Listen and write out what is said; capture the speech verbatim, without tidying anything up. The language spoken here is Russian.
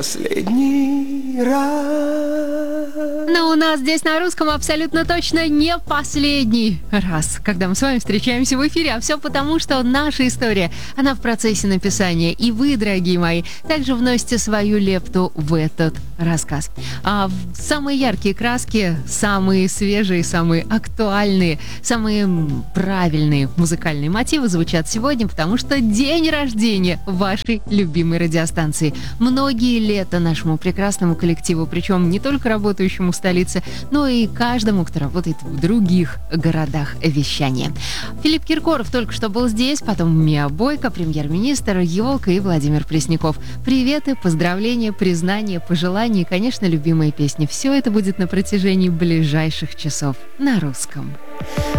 последний раз. Но у нас здесь на русском абсолютно точно не последний раз, когда мы с вами встречаемся в эфире, а все потому, что наша история, она в процессе написания, и вы, дорогие мои, также вносите свою лепту в этот рассказ. А самые яркие краски, самые свежие, самые актуальные, самые правильные музыкальные мотивы звучат сегодня, потому что день рождения вашей любимой радиостанции. Многие лета нашему прекрасному коллективу, причем не только работающему в столице, но и каждому, кто работает в других городах вещания. Филипп Киркоров только что был здесь, потом Миа Бойко, премьер-министр, Елка и Владимир Пресняков. Приветы, поздравления, признания, пожелания и, конечно, любимые песни. Все это будет на протяжении ближайших часов на русском.